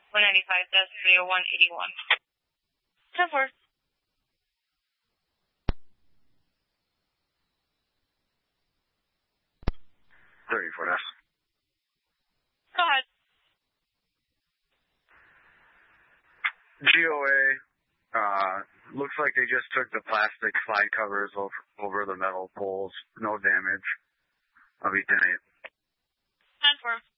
195-30181. 10-4. 34S. Go ahead. GOA, looks like they just took the plastic slide covers over the metal poles. No damage. I'll be 10-8. 10-4.